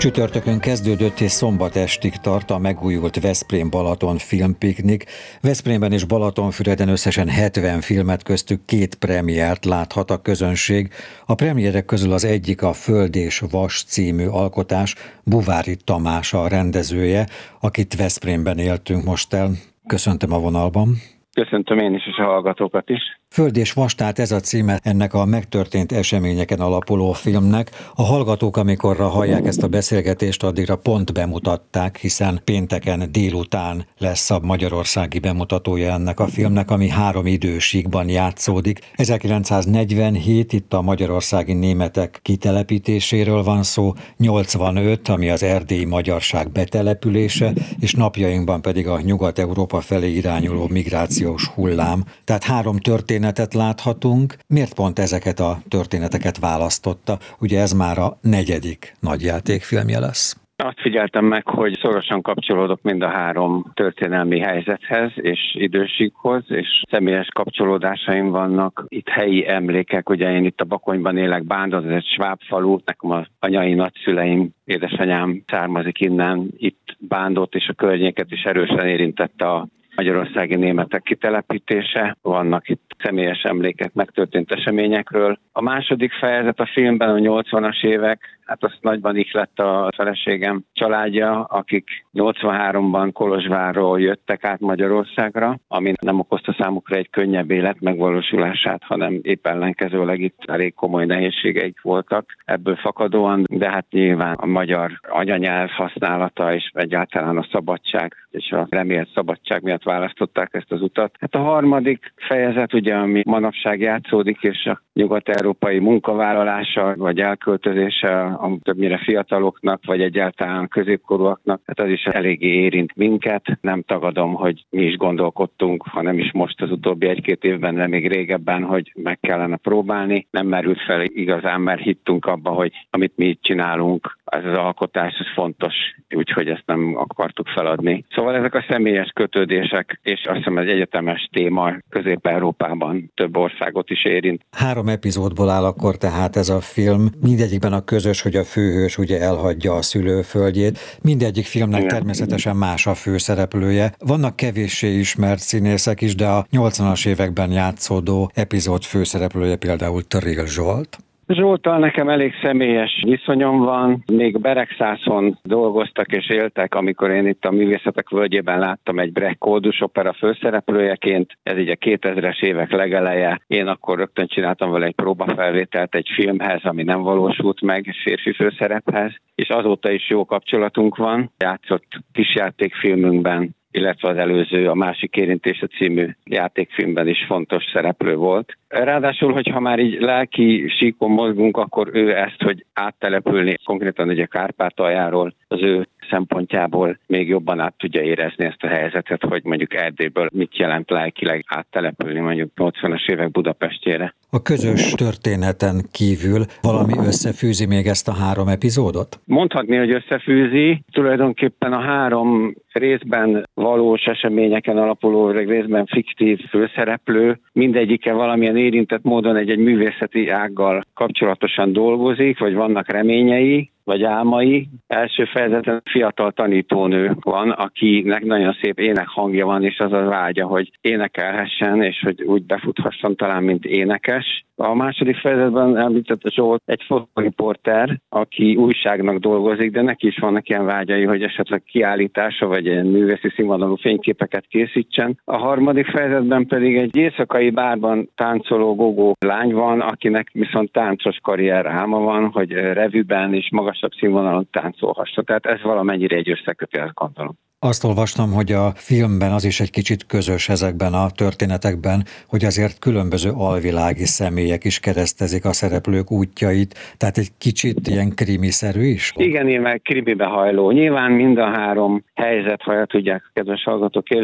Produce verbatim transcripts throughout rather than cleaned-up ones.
Csütörtökön kezdődött és szombat estig tart a megújult Veszprém-Balaton filmpiknik. Veszprémben és Balatonfüreden összesen hetven filmet, köztük két premiért láthat a közönség. A premierek közül az egyik a Föld és Vas című alkotás, Buvári Tamás a rendezője, akit Veszprémben éltünk most el. Köszöntöm a vonalban. Köszöntöm én is, és a hallgatókat is. Föld és Vas, tehát ez a címe ennek a megtörtént eseményeken alapuló filmnek. A hallgatók, amikorra hallják ezt a beszélgetést, addigra pont bemutatták, hiszen pénteken délután lesz a magyarországi bemutatója ennek a filmnek, ami három idősíkban játszódik. ezerkilencszáznegyvenhét, itt a magyarországi németek kitelepítéséről van szó, nyolcvanöt, ami az erdélyi magyarság betelepülése, és napjainkban pedig a Nyugat-Európa felé irányuló migrációs hullám. Tehát három történet láthatunk. Miért pont ezeket a történeteket választotta? Ugye ez már a negyedik nagyjátékfilmje lesz. Azt figyeltem meg, hogy szorosan kapcsolódok mind a három történelmi helyzethez és idősíkhoz, és személyes kapcsolódásaim vannak. Itt helyi emlékek, ugye én itt a Bakonyban élek, Bándor, ez egy sváb falu, nekem az anyai nagyszüleim, édesanyám származik innen, itt Bándort és a környéket is erősen érintette a magyarországi németek kitelepítése, vannak itt személyes emlékek megtörtént eseményekről. A második fejezet a filmben a nyolcvanas évek, hát azt nagyban ihlett a feleségem családja, akik nyolcvanháromban Kolozsvárról jöttek át Magyarországra, ami nem okozta számukra egy könnyebb élet megvalósulását, hanem épp ellenkezőleg itt elég komoly nehézségeik voltak ebből fakadóan, de hát nyilván a magyar anyanyelv használata és egyáltalán a szabadság és a remélt szabadság miatt választották ezt az utat. Hát a harmadik fejezet ugye, ami manapság játszódik, és a nyugat-európai munkavállalása vagy elköltözése a többnyire fiataloknak, vagy egyáltalán középkorúaknak, hát az is eléggé érint minket. Nem tagadom, hogy mi is gondolkodtunk, ha nem is most az utóbbi egy-két évben, de még régebben, hogy meg kellene próbálni. Nem merült fel igazán, mert hittünk abba, hogy amit mi itt csinálunk, ez az alkotás, ez fontos, úgyhogy ezt nem akartuk feladni. Szóval ezek a személyes kötődések, és azt hiszem egy egyetemes téma Közép-Európában több országot is érint. Három epizódból áll akkor tehát ez a film. Mindegyikben a közös, hogy a főhős ugye elhagyja a szülőföldjét. Mindegyik filmnek Igen. természetesen más a főszereplője. Vannak kevéssé ismert színészek is, de a nyolcvanas években játszódó epizód főszereplője például Trill Zsolt. Zsolttal nekem elég személyes viszonyom van. Még Beregszászon dolgoztak és éltek, amikor én itt a Művészetek Völgyében láttam egy Brecht koldus opera főszereplőjeként. Ez így a kétezres évek legeleje. Én akkor rögtön csináltam vele egy próbafelvételt egy filmhez, ami nem valósult meg, férfi főszerephez, és azóta is jó kapcsolatunk van. Játszott kisjátékfilmünkben, illetve az előző, a Másik érintése című játékfilmben is fontos szereplő volt. Ráadásul, hogyha már így lelki síkon mozgunk, akkor ő ezt, hogy áttelepülni, konkrétan ugye Kárpátaljáról, az ő szempontjából még jobban át tudja érezni ezt a helyzetet, hogy mondjuk Erdélyből mit jelent lelkileg áttelepülni mondjuk nyolcvanas évek Budapestjére. A közös történeten kívül valami összefűzi még ezt a három epizódot? Mondhatni, hogy összefűzi. Tulajdonképpen a három részben valós eseményeken alapuló, részben fiktív főszereplő, mindegyike valamilyen érintett módon egy-egy művészeti ággal kapcsolatosan dolgozik, vagy vannak reményei, vagy álmai. Első fejezeten fiatal tanítónő van, akinek nagyon szép énekhangja van, és az a vágya, hogy énekelhessen, és hogy úgy befuthasson talán, mint énekes. A második fejezetben említett Zsolt egy fotóriporter, aki újságnak dolgozik, de neki is vannak ilyen vágyai, hogy esetleg kiállítása, vagy ilyen művészi színvonalú fényképeket készítsen. A harmadik fejezetben pedig egy éjszakai bárban táncoló gogó lány van, akinek viszont táncos karrier álma van, hogy revűben és magasabb színvonalon táncolhassa. Tehát ez valamennyire egy összekötés, gondolom. Azt olvastam, hogy a filmben az is egy kicsit közös ezekben a történetekben, hogy azért különböző alvilági személyek is keresztezik a szereplők útjait, tehát egy kicsit ilyen krimiszerű is? Igen, én meg krimibe hajló. Nyilván mind a három helyzet, ha el tudják kedves hallgatók képzelni,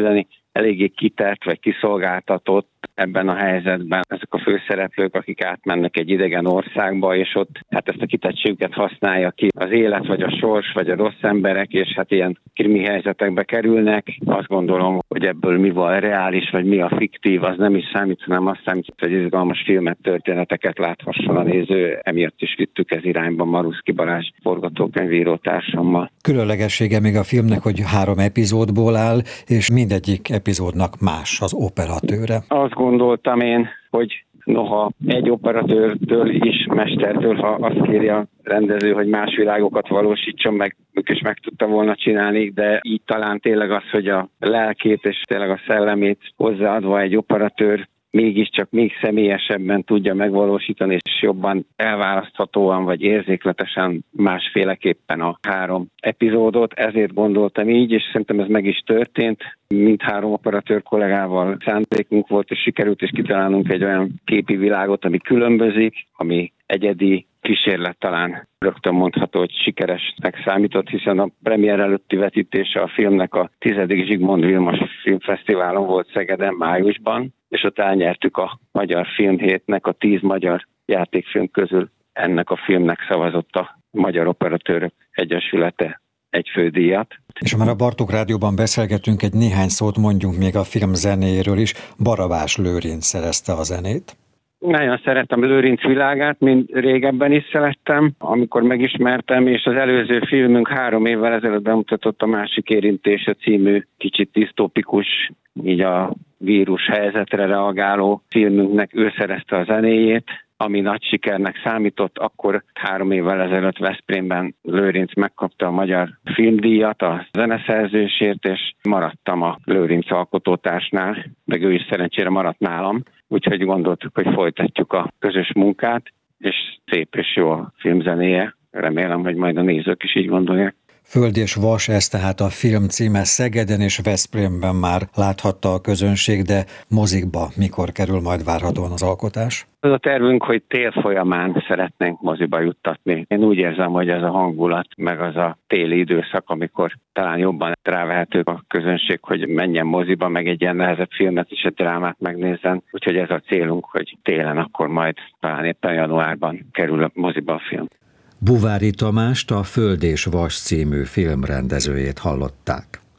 eléggé kitett vagy kiszolgáltatott ebben a helyzetben ezek a főszereplők, akik átmennek egy idegen országba, és ott hát ezt a kitettségüket használja ki az élet, vagy a sors, vagy a rossz emberek, és hát ilyen krimi helyzetekbe kerülnek. Azt gondolom, hogy ebből mi van reális, vagy mi a fiktív, az nem is számít, hanem azt számít, hogy izgalmas filmet, történeteket láthasson a néző. Emiatt is vittük ez irányba Maruszki Balázs forgatókönyvíró társammal. Különlegessége még a filmnek, hogy három epizódból áll, és mindegyik epizódnak más az operatőre. Azt gondoltam én, hogy noha egy operatőrtől is, mestertől, ha azt kéri a rendező, hogy más világokat valósítson meg, ők is meg tudta volna csinálni, de így talán tényleg az, hogy a lelkét és tényleg a szellemét hozzáadva egy operatőr mégiscsak még személyesebben tudja megvalósítani, és jobban elválaszthatóan vagy érzékletesen másféleképpen a három epizódot. Ezért gondoltam így, és szerintem ez meg is történt. Mindhárom operatőr kollégával szándékunk volt, és sikerült is kitalálnunk egy olyan képi világot, ami különbözik, ami egyedi kísérlet, talán rögtön mondható, hogy sikeresnek számított, hiszen a premier előtti vetítése a filmnek a tizedik Zsigmond Vilmos Filmfesztiválon volt Szegeden májusban, és ott elnyertük a Magyar Filmhétnek a tíz magyar játékfilm közül ennek a filmnek szavazott a Magyar Operatőrök Egyesülete egy fődíjat. És ha már a Bartók Rádióban beszélgetünk, egy néhány szót mondjunk még a film zenéjéről is. Barabás Lőrinc szerezte a zenét. Nagyon szerettem Lőrinc világát, mint régebben is szerettem, amikor megismertem, és az előző filmünk három évvel ezelőtt bemutatott a Másik érintése című kicsit disztópikus, így a vírus helyzetre reagáló filmünknek ő szerezte a zenéjét, ami nagy sikernek számított. Akkor három évvel ezelőtt Veszprémben Lőrinc megkapta a Magyar Filmdíjat a zeneszerzésért, és maradtam a Lőrinc alkotótársnál, meg ő is szerencsére maradt nálam, úgyhogy gondoltuk, hogy folytatjuk a közös munkát, és szép és jó a filmzenéje. Remélem, hogy majd a nézők is így gondolják. Föld és vas, ez tehát a film címe. Szegeden és Veszprémben már láthatta a közönség, de mozikba mikor kerül majd várhatóan az alkotás? Az a tervünk, hogy tél folyamán szeretnénk moziba juttatni. Én úgy érzem, hogy ez a hangulat, meg az a téli időszak, amikor talán jobban rávehető a közönség, hogy menjen moziba, meg egy ilyen nehezebb filmet is, egy drámát megnézzen. Úgyhogy ez a célunk, hogy télen akkor majd talán éppen januárban kerül a moziba a film. Buvári Tamást, a Föld és vas című filmrendezőjét hallották.